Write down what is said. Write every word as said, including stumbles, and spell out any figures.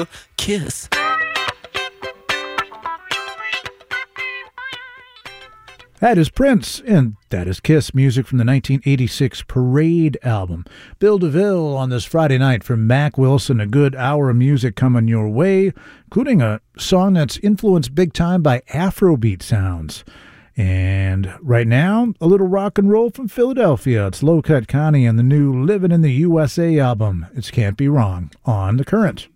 a kiss. That is Prince, and that is Kiss, music from the nineteen eighty-six Parade album. Bill DeVille on this Friday night from Mac Wilson, a good hour of music coming your way, including a song that's influenced big time by Afrobeat sounds. And right now, a little rock and roll from Philadelphia. It's Low Cut Connie and the new Livin' in the U S A album. It Can't Be Wrong on The Current.